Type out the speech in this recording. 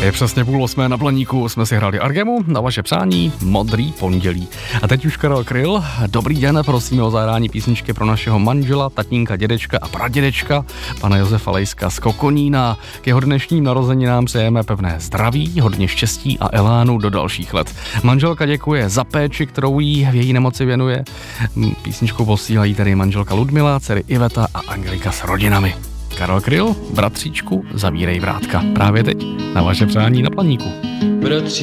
Je přesně 7:30 na Blaníku, jsme si hráli Argemu, na vaše přání Modrý pondělí. A teď už Karel Kryl. Dobrý den, prosíme o zahrání písničky pro našeho manžela, tatínka, dědečka a pradědečka, pana Josefa Lejska z Kokonína. K jeho dnešním narozeninám přejeme pevné zdraví, hodně štěstí a elánu do dalších let. Manželka děkuje za péči, kterou jí v její nemoci věnuje. Písničku posílají tedy manželka Ludmila, dcery Iveta a Angelika s rodinami. Karel Kryl, bratříčku, zavírej vrátka. Právě teď na vaše přání na Planíku.